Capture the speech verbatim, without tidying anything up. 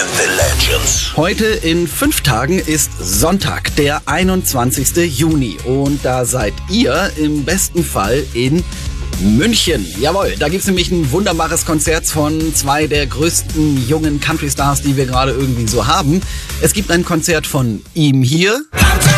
and the Legends. Heute in fünf Tagen ist Sonntag, der einundzwanzigste Juni. Und da seid ihr im besten Fall in München. Jawohl, da gibt's nämlich ein wunderbares Konzert von zwei der größten jungen Country-Stars, die wir gerade irgendwie so haben. Es gibt ein Konzert von ihm hier.